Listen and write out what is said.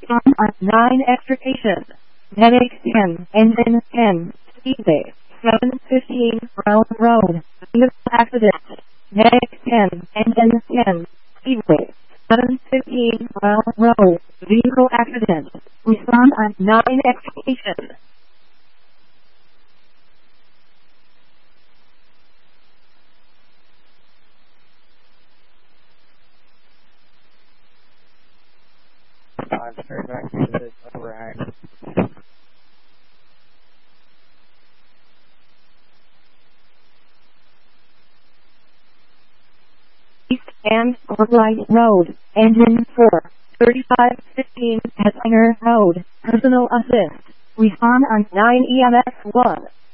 Respond on 9 extrication. Medic 10, engine 10, speedway 715 Brown Road, vehicle accident. Medic 10, engine 10, speedway 715 Brown Road, vehicle accident. Respond on 9 extrication. Straight back to this overhang. East and Brookline Road, engine 4, 3515 Headliner Road, personal assist. Respond on 9 EMS 1.